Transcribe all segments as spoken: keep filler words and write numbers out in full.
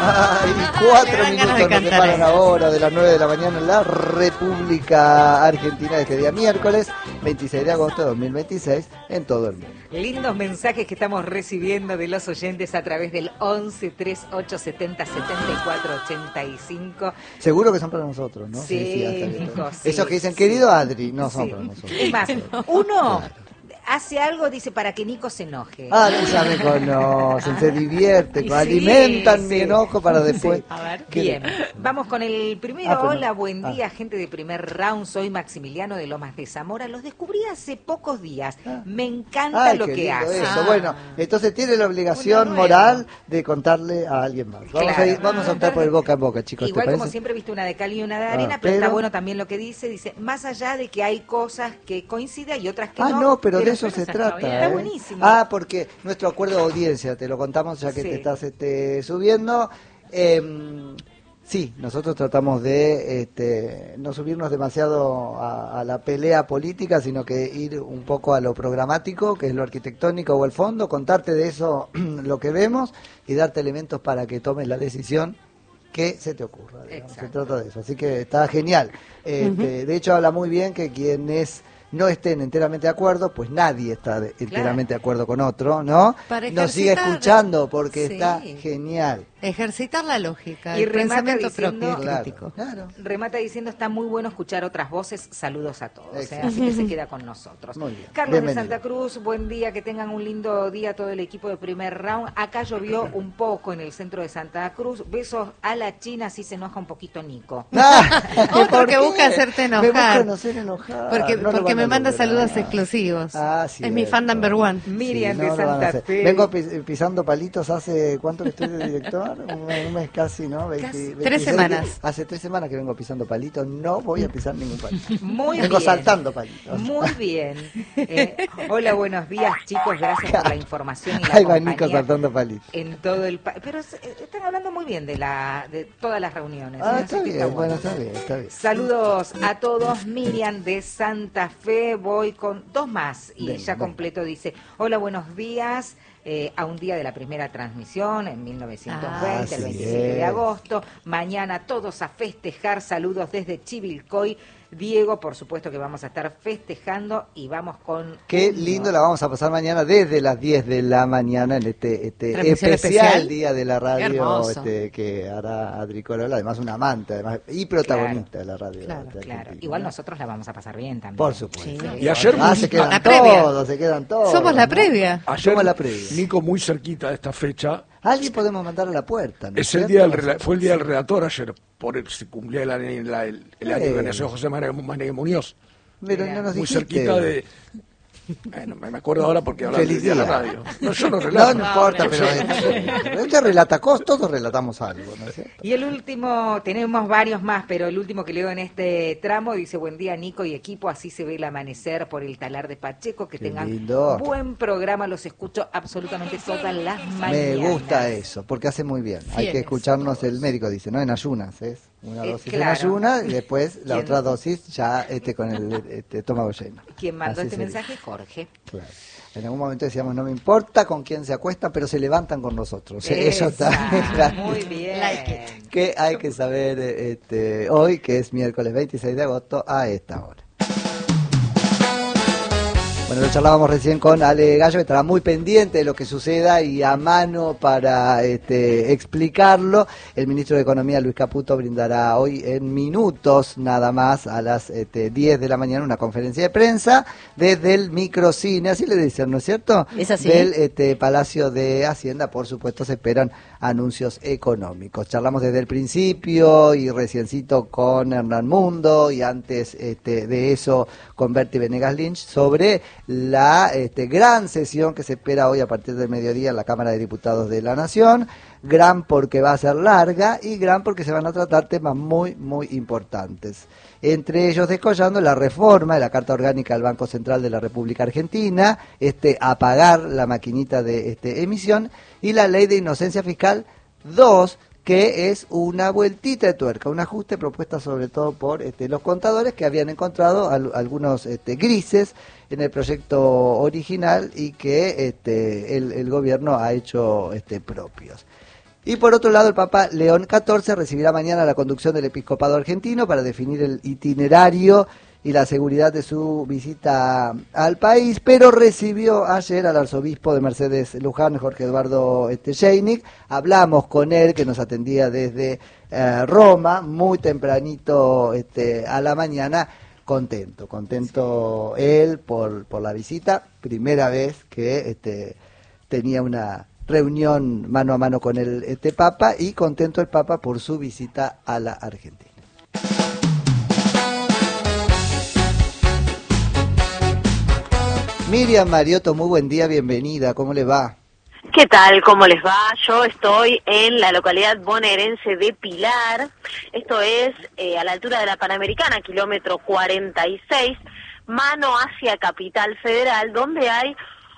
Ay, cuatro minutos nos separan ahora de las nueve de la mañana en la República Argentina de este día miércoles veintiséis de agosto de dos mil veintiséis en todo el mundo. Lindos mensajes que estamos recibiendo de los oyentes a través del once treinta y ocho setenta setenta y cuatro ochenta y cinco. Seguro que son para nosotros, ¿no? Sí, sí, sí, hijo, sí. Esos que dicen, querido Adri, no son sí. para nosotros. Es más, uno... Claro. Hace algo, dice, para que Nico se enoje. Ah, ya me conocen, se divierten, sí, alimentan sí. mi enojo para después. Sí. A ver, bien. Vamos con el primero. Ah, pero... Hola, buen día, ah. gente de primer round. Soy Maximiliano de Lomas de Zamora. Los descubrí hace pocos días. Ah. Me encanta Ay, lo que hacen. Eso. Ah. Bueno, entonces tiene la obligación moral de contarle a alguien más. Vamos, claro. a, ir, vamos a optar por el boca en boca, chicos. Igual, como siempre, viste una de cal y una de arena, ah, pero, pero está bueno también lo que dice. Dice, más allá de que hay cosas que coinciden y otras que ah, no. Ah, no, pero, pero de eso se trata. Está ¿eh? buenísimo. Ah, porque nuestro acuerdo de audiencia, te lo contamos ya que sí. te estás este, subiendo. Eh, sí, nosotros tratamos de este, no subirnos demasiado a, a la pelea política, sino que ir un poco a lo programático, que es lo arquitectónico o el fondo, contarte de eso lo que vemos y darte elementos para que tomes la decisión que se te ocurra. Se trata de eso, así que está genial. Este, uh-huh. De hecho, habla muy bien que quien es... no estén enteramente de acuerdo, pues nadie está de, enteramente claro. de acuerdo con otro, ¿no? Nos sigue escuchando porque sí. está genial. Ejercitar la lógica, y el pensamiento diciendo, propio claro, crítico. Claro. Remata diciendo, está muy bueno escuchar otras voces, saludos a todos. ¿eh? Así que se queda con nosotros. Muy bien. Carlos Bienvenido. de Santa Cruz, buen día, que tengan un lindo día todo el equipo de primer round. Acá llovió un poco en el centro de Santa Cruz. Besos a la China, si se enoja un poquito Nico. Ah, Otro que busca hacerte enojar. Me hacer enojar. Porque, no porque me manda lograr. saludos exclusivos. Ah, sí, es mi fan number one. Miriam sí, de no Santa Fe. Vengo pis, pisando palitos hace, ¿cuánto que estoy de director? Un, un mes casi, ¿no? veinte, casi. veintiséis, Tres semanas. Hace tres semanas que vengo pisando palitos, no voy a pisar ningún palito. Muy vengo bien. saltando palitos. Muy bien. Eh, hola, buenos días, chicos, gracias por la información y la Ahí va Nico saltando palitos. En todo el país. Pero están hablando muy bien de la de todas las reuniones. Ah, ¿no? está bien, está bueno, bueno, está bien, está bien. Saludos a todos. Miriam de Santa Fe, voy con dos más y bien, ya completo bien. Dice, hola, buenos días. Eh, a un día de la primera transmisión en mil novecientos veinte, ah, el veintisiete es. de agosto. Mañana todos a festejar. Saludos desde Chivilcoy. Diego, por supuesto que vamos a estar festejando y vamos con... Qué uno. lindo la vamos a pasar mañana desde las diez de la mañana en este, este especial, especial día de la radio este, que hará Adri Corolla, además una amante además, y protagonista claro. de la radio. Claro, de claro. Igual nosotros la vamos a pasar bien también. Por supuesto. Sí. Y ayer ah, se quedan la todos, se quedan todos. Somos la ¿no? previa. Ayer, Somos la previa. Nico, muy cerquita de esta fecha. Alguien podemos mandar a la puerta. ¿no? Es el día del, fue el día del relator ayer, por el, se cumplía el, el, el, el año que nació José María Muñoz. Pero no nos muy dijiste. cerquita de... Bueno, me acuerdo ahora porque hablaba Feliz de la radio. No, yo no relato. No, no importa, pero él te relata cosas, todos relatamos algo, ¿no es cierto? Y el último, tenemos varios más, pero el último que leo en este tramo dice, buen día Nico y equipo, así se ve el amanecer por el talar de Pacheco, que Qué tengan lindo. Buen programa, los escucho absolutamente todas las mañanas. Me gusta eso, porque hace muy bien. Fieles. Hay que escucharnos, el médico dice, no en ayunas, es una dosis eh, claro. en ayunas y después la ¿Quién? otra dosis ya este con el este, estómago lleno. ¿Quién mandó así este sería. mensaje? Jorge. Claro. En algún momento decíamos, no me importa con quién se acuestan, pero se levantan con nosotros. Esa, Eso está. Muy bien. Like que hay que saber este, hoy, que es miércoles veintiséis de agosto, a esta hora. Bueno, lo charlábamos recién con Ale Gallo, que estará muy pendiente de lo que suceda y a mano para este, explicarlo. El ministro de Economía, Luis Caputo, brindará hoy en minutos nada más a las este, diez de la mañana una conferencia de prensa desde el microcine, así le dicen, ¿no es cierto? Es así. Del este, Palacio de Hacienda, por supuesto, se esperan anuncios económicos. Charlamos desde el principio y reciencito con Hernán Mundo y antes este, de eso con Berti Venegas Lynch sobre la este, gran sesión que se espera hoy a partir del mediodía en la Cámara de Diputados de la Nación. Gran porque va a ser larga y gran porque se van a tratar temas muy, muy importantes. Entre ellos descollando la reforma de la Carta Orgánica del Banco Central de la República Argentina, este apagar la maquinita de este, emisión y la Ley de Inocencia Fiscal dos, que es una vueltita de tuerca, un ajuste propuesta sobre todo por este, los contadores que habían encontrado al, algunos este, grises en el proyecto original y que este, el, el gobierno ha hecho este, propios. Y por otro lado, el Papa León catorce recibirá mañana la conducción del episcopado argentino para definir el itinerario y la seguridad de su visita al país, pero recibió ayer al arzobispo de Mercedes Luján, Jorge Eduardo Stejeinik. Hablamos con él, que nos atendía desde eh, Roma, muy tempranito este, a la mañana. Contento, contento él por, por la visita, primera vez que este, tenía una reunión mano a mano con el este Papa, y contento el Papa por su visita a la Argentina. Miriam Mariotto, muy buen día, bienvenida, ¿cómo le va? ¿Qué tal? ¿Cómo les va? Yo estoy en la localidad bonaerense de Pilar, esto es eh, a la altura de la Panamericana, kilómetro cuarenta y seis, mano hacia Capital Federal, donde hay,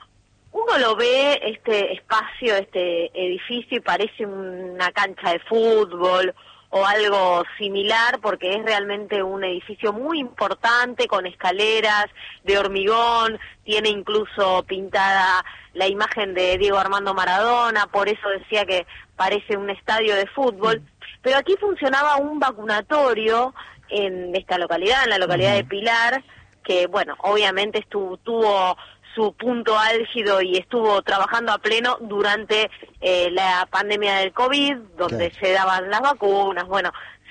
uno lo ve, este espacio, este edificio, y parece una cancha de fútbol o algo similar, porque es realmente un edificio muy importante, con escaleras de hormigón, tiene incluso pintada la imagen de Diego Armando Maradona, por eso decía que parece un estadio de fútbol, pero aquí funcionaba un vacunatorio en esta localidad, en la localidad uh-huh. de Pilar, que bueno, obviamente estuvo, tuvo su punto álgido y estuvo trabajando a pleno durante eh, la pandemia del COVID, donde claro. se daban las vacunas, bueno,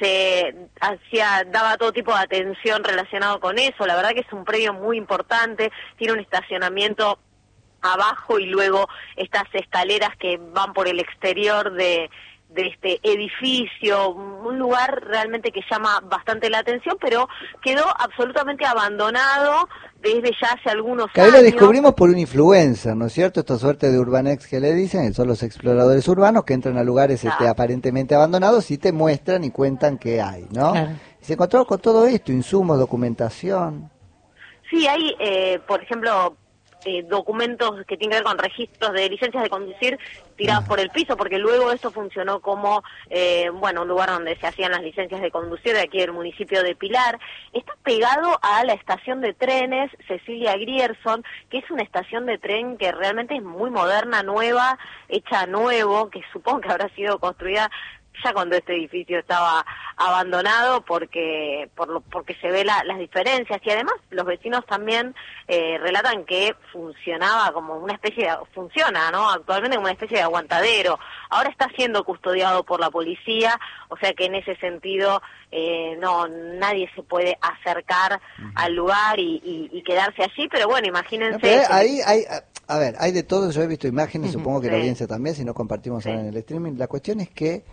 se hacía, daba todo tipo de atención relacionado con eso. La verdad que es un predio muy importante, tiene un estacionamiento abajo y luego estas escaleras que van por el exterior de de este edificio, un lugar realmente que llama bastante la atención, pero quedó absolutamente abandonado desde ya hace algunos que años. Ahí lo descubrimos por un influencer, ¿no es cierto? Esta suerte de urbanex que le dicen, son los exploradores urbanos que entran a lugares claro. este, aparentemente abandonados y te muestran y cuentan qué hay, ¿no? Claro. Y se encontró con todo esto, insumos, documentación. Sí, hay, eh, por ejemplo, Eh, documentos que tienen que ver con registros de licencias de conducir tirados ah. por el piso, porque luego esto funcionó como, eh, bueno, un lugar donde se hacían las licencias de conducir de aquí del municipio de Pilar. Está pegado a la estación de trenes Cecilia Grierson, que es una estación de tren que realmente es muy moderna, nueva, hecha a nuevo, que supongo que habrá sido construida ya cuando este edificio estaba abandonado, porque por lo, porque se ve la, las diferencias, y además los vecinos también eh, relatan que funcionaba como una especie de, funciona, ¿no? Actualmente como una especie de aguantadero. Ahora está siendo custodiado por la policía, o sea que en ese sentido eh, no nadie se puede acercar uh-huh. al lugar y, y, y quedarse allí, pero bueno, imagínense. No, pero ahí hay, a ver, hay de todo, yo he visto imágenes, uh-huh. supongo que sí. la audiencia también, si no compartimos sí. ahora en el streaming. La cuestión es que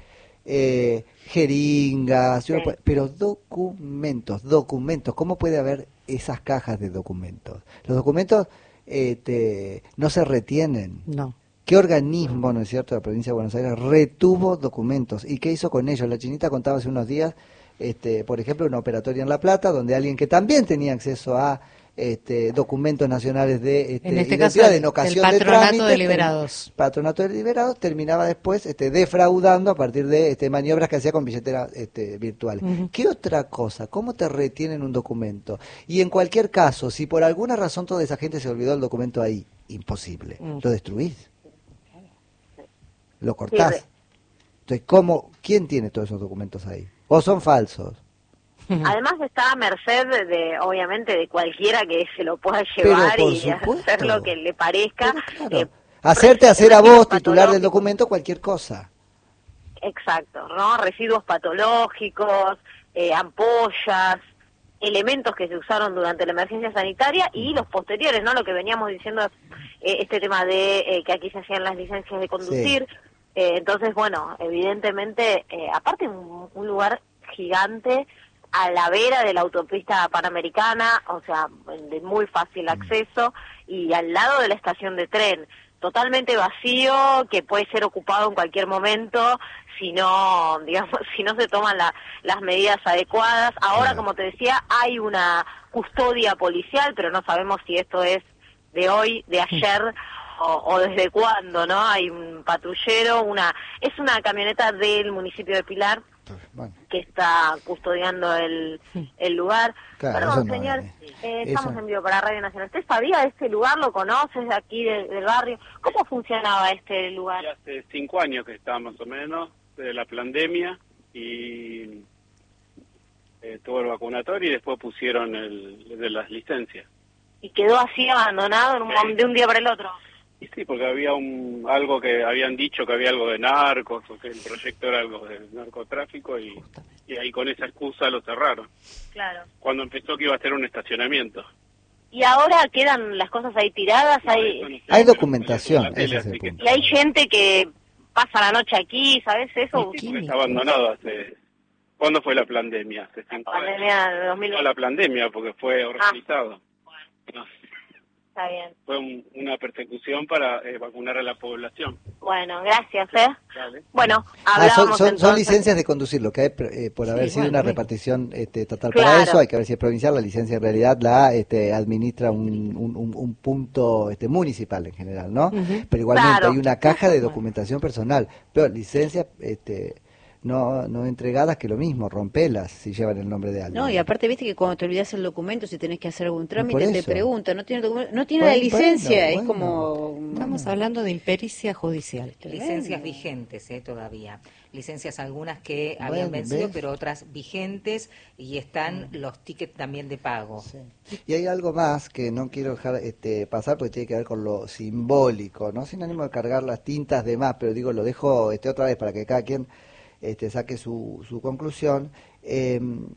Eh, jeringas, sí. pero documentos, documentos, ¿cómo puede haber esas cajas de documentos? Los documentos eh, te, no se retienen. No. ¿Qué organismo, no es cierto, de la provincia de Buenos Aires retuvo documentos? ¿Y qué hizo con ellos? La Chinita contaba hace unos días, este, por ejemplo, una operatoria en La Plata, donde alguien que también tenía acceso a Este, documentos nacionales de este, en este identidad caso, en ocasión el patronato de trámite, de liberados. Patronato de liberados terminaba después este, defraudando a partir de este, maniobras que hacía con billeteras este, virtuales. Uh-huh. ¿Qué otra cosa? ¿Cómo te retienen un documento? Y en cualquier caso, si por alguna razón toda esa gente se olvidó el documento ahí, imposible. Uh-huh. Lo destruís. Lo cortás. Sí. Entonces, ¿cómo? ¿Quién tiene todos esos documentos ahí? ¿O son falsos? Además está a merced de, obviamente, de cualquiera que se lo pueda llevar y supuesto. hacer lo que le parezca. Claro. Eh, Hacerte hacer a vos, titular del documento, cualquier cosa. Exacto, ¿no? Residuos patológicos, eh, ampollas, elementos que se usaron durante la emergencia sanitaria y los posteriores, ¿no? Lo que veníamos diciendo, eh, este tema de eh, que aquí se hacían las licencias de conducir. Sí. Eh, entonces, bueno, evidentemente, eh, aparte un, un lugar gigante, a la vera de la autopista Panamericana, o sea, de muy fácil acceso, y al lado de la estación de tren, totalmente vacío, que puede ser ocupado en cualquier momento, si no, digamos, si no se toman la, las medidas adecuadas. Ahora, como te decía, hay una custodia policial, pero no sabemos si esto es de hoy, de ayer, o, o desde cuándo, ¿no? Hay un patrullero, una, es una camioneta del municipio de Pilar, bueno. que está custodiando el, el lugar. Claro, Perdón, no señor, es, eh, estamos eso. en vivo para Radio Nacional. ¿Usted sabía de este lugar? ¿Lo conoces de aquí, de, del barrio? ¿Cómo funcionaba este lugar? Y hace cinco años que está más o menos, de la pandemia, y eh, tuvo el vacunatorio y después pusieron el de las licencias. ¿Y quedó así abandonado en un, Sí. de un día para el otro? Y sí, porque había un algo que habían dicho que había algo de narcos, o que el proyecto era algo de narcotráfico, y, y ahí con esa excusa lo cerraron. Claro. Cuando empezó que iba a ser un estacionamiento. ¿Y ahora quedan las cosas ahí tiradas? Hay... Eso no sé, Hay pero documentación, salió por la tele, ese es el así que punto. ¿Y hay gente que pasa la noche aquí, sabes eso? sí, porque está abandonado hace... ¿Cuándo fue la pandemia? Hace cinco años. Pandemia de dos mil veinte. No la pandemia, porque fue organizado. No, Está bien. fue un- una persecución para eh, vacunar a la población. Bueno, gracias, ¿eh? Dale. Bueno, Ah, hablábamos son, son, son entonces... licencias de conducir, lo que hay eh, por Sí, haber sido bueno, una bueno. repartición este, total Claro. para eso, hay que ver si es provincial, la licencia en realidad la este, administra un, un, un- un punto este, municipal en general, ¿no? Ujú. Pero igualmente Claro. hay una caja de documentación personal, pero licencias este, no, no entregadas que lo mismo, rompelas si llevan el nombre de alguien. No, y aparte, viste que cuando te olvidas el documento, si tenés que hacer algún trámite, por te eso. preguntan, ¿no tiene, documento? No tiene Bueno, la licencia? bueno, es bueno. como... Estamos hablando de impericia judicial. Licencias vigentes, eh, todavía. Licencias algunas que Bueno, habían vencido, ¿ves? pero otras vigentes, y están los tickets también de pago. Sí. Y hay algo más que no quiero dejar este, pasar porque tiene que ver con lo simbólico, no sin ánimo de cargar las tintas de más, pero digo, lo dejo este, otra vez para que cada quien este, saque su, su conclusión. Eh,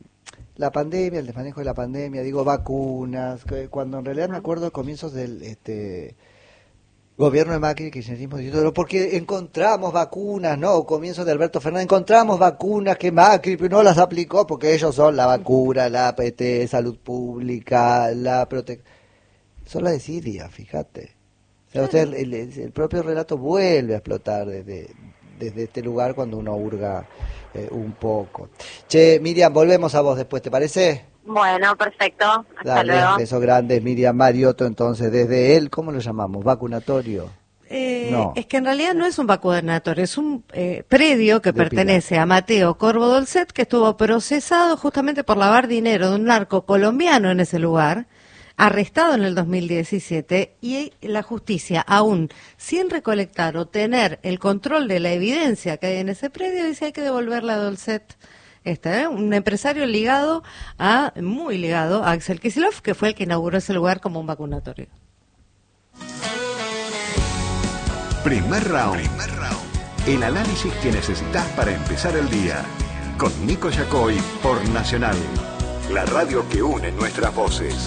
la pandemia, el desmanejo de la pandemia, digo, vacunas, que cuando en realidad me acuerdo de comienzos del este, gobierno de Macri, kirchnerismo, y todo, porque encontramos vacunas, ¿no? O comienzos de Alberto Fernández, encontramos vacunas que Macri no las aplicó porque ellos son la vacuna, la este, salud pública, la protección. Son la de Siria, fíjate. O sea, usted, el, el- el propio relato vuelve a explotar desde, desde este lugar cuando uno hurga eh, un poco. Che, Miriam, volvemos a vos después, ¿te parece? Bueno, perfecto. Hasta Dale, luego. besos grandes, Miriam Mariotto, entonces, desde él, ¿cómo lo llamamos? ¿Vacunatorio? Eh, No. Es que en realidad no es un vacunatorio, es un eh, predio que De pertenece a Mateo Corvo Dolcet, que estuvo procesado justamente por lavar dinero de un narco colombiano en ese lugar, arrestado en el dos mil diecisiete, y la justicia, aún sin recolectar o tener el control de la evidencia que hay en ese predio, dice hay que devolverla a Dolcet. Este, ¿eh? Un empresario ligado a, muy ligado a Axel Kicillof, que fue el que inauguró ese lugar como un vacunatorio. Primer round. El análisis que necesitas para empezar el día. Con Nico Yacoy por Nacional. La radio que une nuestras voces.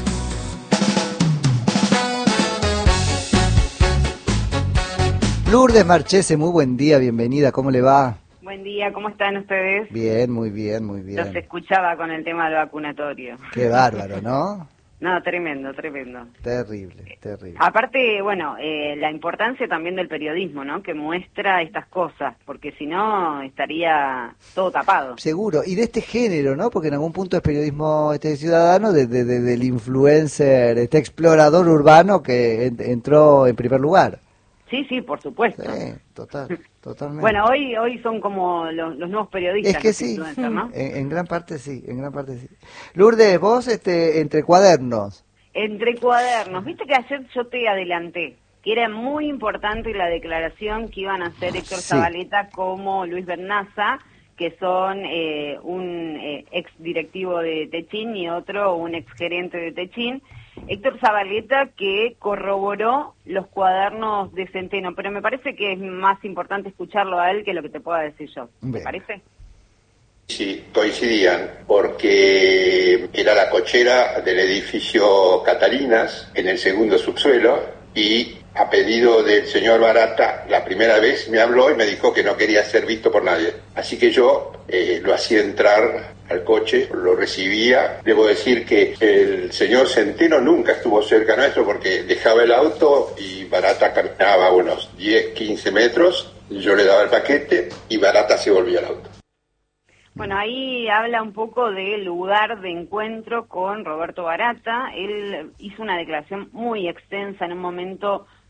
Lourdes Marchese, muy buen día, bienvenida, ¿cómo le va? Buen día, ¿cómo están ustedes? Bien, muy bien, muy bien. Los escuchaba con el tema del vacunatorio. Qué bárbaro, ¿no? No, tremendo, tremendo. Terrible, terrible. Aparte, bueno, eh, la importancia también del periodismo, ¿no? Que muestra estas cosas, porque si no estaría todo tapado. Seguro, y de este género, ¿no? Porque en algún punto es periodismo este ciudadano, de, de- de- del influencer, este explorador urbano que en- entró en primer lugar. Sí, sí, por supuesto. Sí, total, totalmente. Bueno, hoy hoy son como los, los nuevos periodistas. es que los sí, influencers, ¿no? en, en gran parte sí, en gran parte sí. Lourdes, vos este, entre cuadernos. Entre cuadernos, viste que ayer yo te adelanté que era muy importante la declaración que iban a hacer Héctor Sí. Zabaleta como Luis Bernaza, que son eh, un eh, ex directivo de Techín y otro un ex gerente de Techín. Héctor Zabaleta que corroboró los cuadernos de Centeno, pero me parece que es más importante escucharlo a él que lo que te pueda decir yo. ¿Te Bien. parece? Sí, coincidían porque era la cochera del edificio Catalinas en el segundo subsuelo y a pedido del señor Barata la primera vez me habló y me dijo que no quería ser visto por nadie. Así que yo eh, lo hacía entrar al coche, lo recibía. Debo decir que el señor Centeno nunca estuvo cerca nuestro porque dejaba el auto y Barata caminaba unos diez, quince metros, yo le daba el paquete y Barata se volvía al auto. Bueno, ahí habla un poco del lugar de encuentro con Roberto Barata. Él hizo una declaración muy extensa en un momento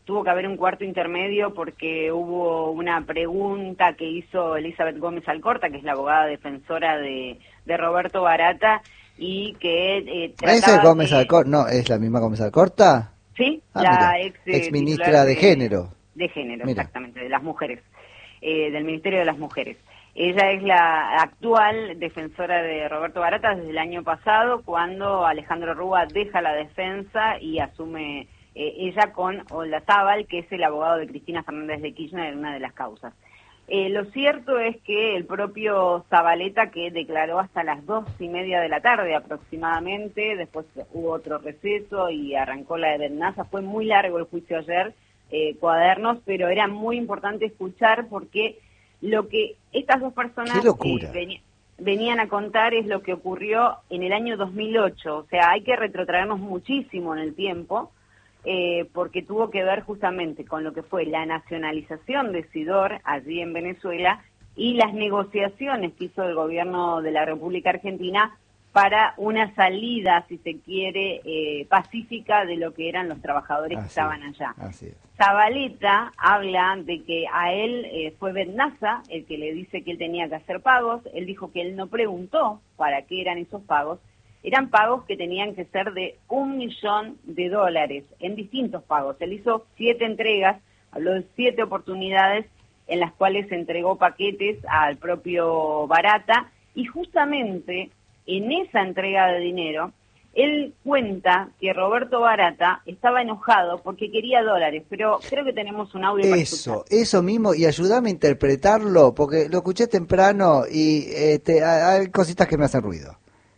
tuvo que haber un cuarto intermedio porque hubo una pregunta que hizo Elizabeth Gómez Alcorta, que es la abogada defensora de, de Roberto Barata, y que eh, trataba ¿Esa es Gómez de... Alcorta? No, ¿es la misma Gómez Alcorta? Sí, ah, la mira, ex, eh, ex ministra de, de Género. De Género, mira. Exactamente, de las mujeres, eh, del Ministerio de las Mujeres. Ella es la actual defensora de Roberto Barata desde el año pasado, cuando Alejandro Rúa deja la defensa y asume eh, ella con Oldazábal, que es el abogado de Cristina Fernández de Kirchner en una de las causas. Eh, lo cierto es que el propio Zabaleta, que declaró hasta las dos y media de la tarde aproximadamente, después hubo otro receso y arrancó la de Bernaza, fue muy largo el juicio ayer, eh, cuadernos, pero era muy importante escuchar porque lo que estas dos personas eh, veni- venían a contar es lo que ocurrió en el año dos mil ocho, o sea, hay que retrotraernos muchísimo en el tiempo, eh, porque tuvo que ver justamente con lo que fue la nacionalización de Sidor allí en Venezuela y las negociaciones que hizo el gobierno de la República Argentina para una salida, si se quiere, eh, pacífica de lo que eran los trabajadores así que estaban allá. Así es. Zabaleta habla de que a él eh, fue Bernaza el que le dice que él tenía que hacer pagos. Él dijo que él no preguntó para qué eran esos pagos. Eran pagos que tenían que ser de un millón de dólares en distintos pagos. Él hizo siete entregas, habló de siete oportunidades en las cuales entregó paquetes al propio Barata y justamente en esa entrega de dinero él cuenta que Roberto Barata estaba enojado porque quería dólares, pero creo que tenemos un audio para Eso, escuchar. eso mismo, y ayúdame a interpretarlo, porque lo escuché temprano y este, hay cositas que me hacen ruido.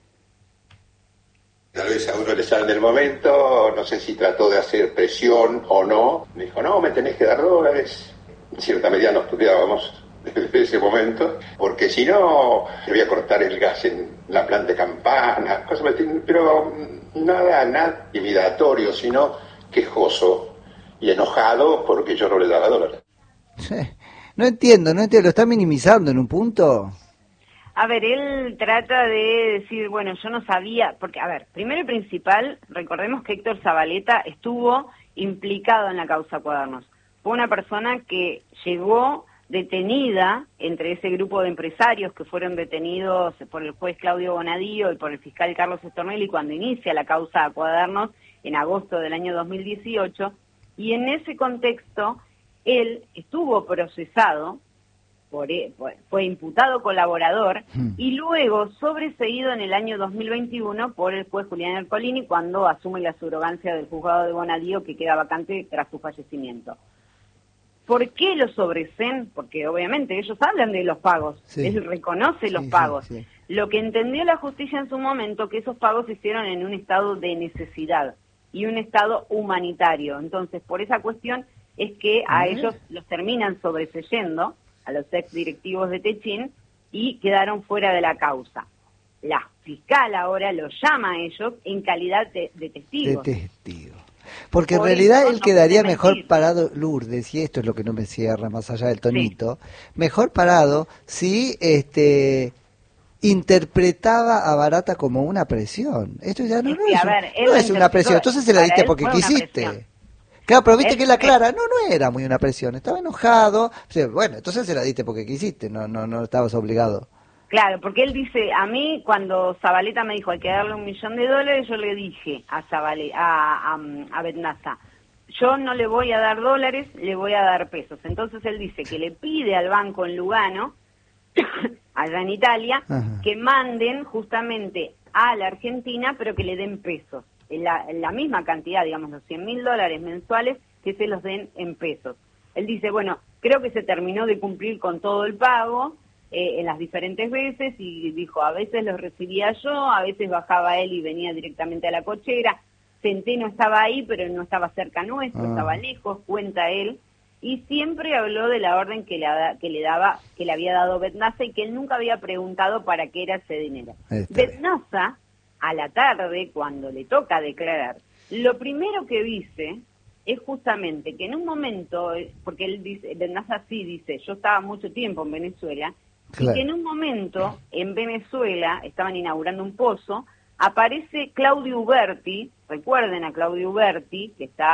Tal vez a uno le sale en el momento, no sé si trató de hacer presión o no. Me dijo, no, me tenés que dar dólares. En cierta medida nos estudiábamos desde ese momento, porque si no, le voy a cortar el gas en la planta de Campana, cosas, pero nada, nada intimidatorio, sino quejoso y enojado porque yo no le daba dólares. No entiendo, no entiendo, ¿lo está minimizando en un punto? A ver, él trata de decir, bueno, yo no sabía, porque, a ver, primero y principal, recordemos que Héctor Zabaleta estuvo implicado en la causa Cuadernos. Fue una persona que llegó detenida entre ese grupo de empresarios que fueron detenidos por el juez Claudio Bonadío y por el fiscal Carlos Stornelli cuando inicia la causa Cuadernos en agosto del año dos mil dieciocho, y en ese contexto él estuvo procesado, por, fue imputado colaborador hmm. y luego sobreseído en el año dos mil veintiuno por el juez Julián Ercolini cuando asume la subrogancia del juzgado de Bonadío que queda vacante tras su fallecimiento. ¿Por qué lo sobreseen? Porque obviamente ellos hablan de los pagos, sí. él reconoce sí, los pagos. Sí, sí. Lo que entendió la justicia en su momento, que esos pagos se hicieron en un estado de necesidad y un estado humanitario. Entonces, por esa cuestión es que a ¿Eh? ellos los terminan sobreseyendo, a los ex directivos de Techín, y quedaron fuera de la causa. La fiscal ahora los llama a ellos en calidad de, de testigos. De testigos. Porque Por en realidad él no quedaría mejor mentir. parado, Lourdes, y esto es lo que no me cierra más allá del tonito, sí. mejor parado si este interpretaba a Barata como una presión. Esto ya no, no, es, ver, no es una presión, entonces se la diste porque quisiste. Claro, pero viste él, que la clara, no, no era muy una presión, estaba enojado, bueno, entonces se la diste porque quisiste, no, no, no estabas obligado. Claro, porque él dice, a mí cuando Zabaleta me dijo hay que darle un millón de dólares, yo le dije a Zabaleta, a, a, a Bernaza, yo no le voy a dar dólares, le voy a dar pesos. Entonces él dice que le pide al banco en Lugano, allá en Italia, Ajá. que manden justamente a la Argentina, pero que le den pesos. En la, en la misma cantidad, digamos, los cien mil dólares mensuales, que se los den en pesos. Él dice, bueno, creo que se terminó de cumplir con todo el pago, Eh, en las diferentes veces, y dijo, a veces los recibía yo, a veces bajaba él y venía directamente a la cochera. Centeno estaba ahí, pero no estaba cerca nuestro, ah. estaba lejos, cuenta él, y siempre habló de la orden que le, que le daba, que le había dado Bernaza y que él nunca había preguntado para qué era ese dinero. Bernaza, a la tarde, cuando le toca declarar, lo primero que dice es justamente que en un momento, porque él dice, Bernaza sí dice, yo estaba mucho tiempo en Venezuela, Claro. y que en un momento, en Venezuela, estaban inaugurando un pozo, aparece Claudio Uberti, recuerden a Claudio Uberti, que está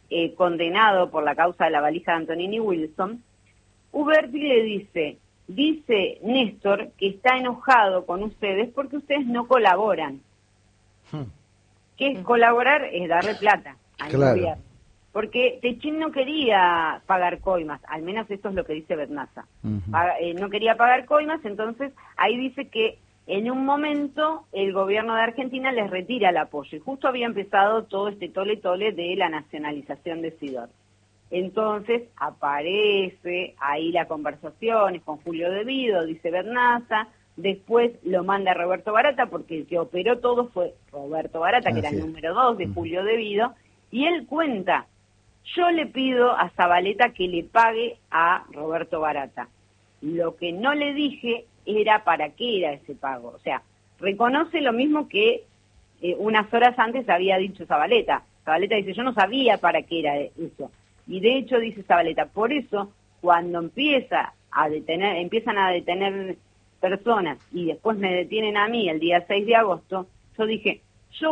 eh, condenado por la causa de la valija de Antonini Wilson, Uberti le dice, dice Néstor que está enojado con ustedes porque ustedes no colaboran. Hmm. ¿Qué es colaborar? Es darle plata al claro. gobierno. Porque Techín no quería pagar coimas, al menos esto es lo que dice Bernaza. Uh-huh. Paga, eh, no quería pagar coimas, entonces ahí dice que en un momento el gobierno de Argentina les retira el apoyo. Y justo había empezado todo este tole-tole de la nacionalización de Sidor. Entonces aparece ahí la conversación con Julio De Vido, dice Bernaza. Después lo manda Roberto Barata, porque el que operó todo fue Roberto Barata, que Así era el número dos de Julio De Vido. Y él cuenta, yo le pido a Zabaleta que le pague a Roberto Barata. Lo que no le dije era para qué era ese pago. O sea, reconoce lo mismo que eh, unas horas antes había dicho Zabaleta. Zabaleta dice, yo no sabía para qué era eso. Y de hecho, dice Zabaleta, por eso, cuando empieza a detener, empiezan a detener personas y después me detienen a mí el día seis de agosto, yo dije,